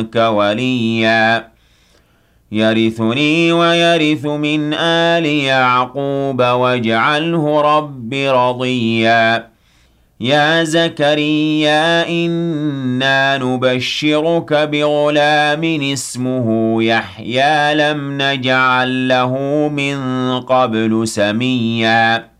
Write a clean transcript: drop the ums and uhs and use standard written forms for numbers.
منك وليا يرثني ويرث من آل يعقوب واجعله رب رضيا يا زكريا إنا نبشرك بغلام اسمه يحيى لم نجعل له من قبل سميا